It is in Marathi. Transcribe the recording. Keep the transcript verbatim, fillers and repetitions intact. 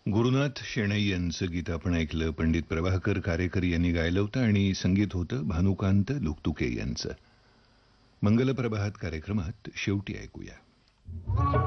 गुरुनाथ शेणई यांचं गीत आपण ऐकलं. पंडित प्रभाकर कारेकर यांनी गायलं होतं आणि संगीत होतं भानुकांत लुकतुके यांचं. मंगलप्रभात कार्यक्रमात शेवटी ऐकूया.